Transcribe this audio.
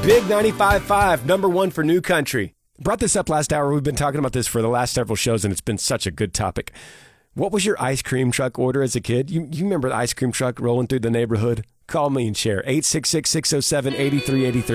Big 95.5, number one for New Country. Brought this up last hour. We've been talking about this for the last several shows, and it's been such a good topic. What was your ice cream truck order as a kid? You remember the ice cream truck rolling through the neighborhood? Call me and share. 866-607-8383.